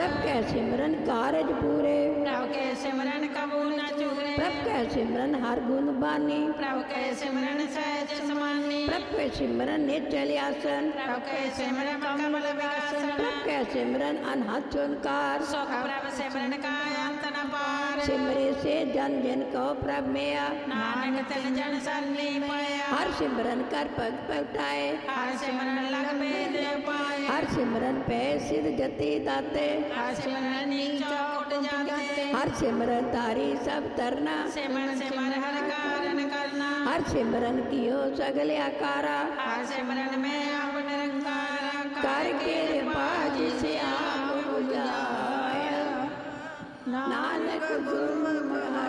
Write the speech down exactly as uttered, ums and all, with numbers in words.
प्रभ कै सिमरन कारज पूरे, प्रभु के सिमरन कबू न चूरे। प्रभ कै सिमरन हर गुण बानी, प्रभु के सिमरन सहज समानी। प्रभ कै सिमरन निश्चल आसन, प्रभु के सिमरन कमल विकासन। प्रभ कै सिमरन अनहद ओंकार, सुख प्रभु सिमरन का अंत न पार। सिमरे से जन जन को प्रभ मेया, नानक तिन जन सन्नी पाया। हर सिमरन कर पग पगटाए, हर सिमरन लग भेद पाए। हर सिमरन पे सिद्ध जति दाते, हर सिमरन नीचा उठ जाते। हर सिमरन तारी सब तरना, सिमरन सिमर हर कारण करना। हर सिमरन कियो सगले आकारा, हर सिमरन में आप निरंकार कर के बाज से आप बुझाया। नानक गुरमुख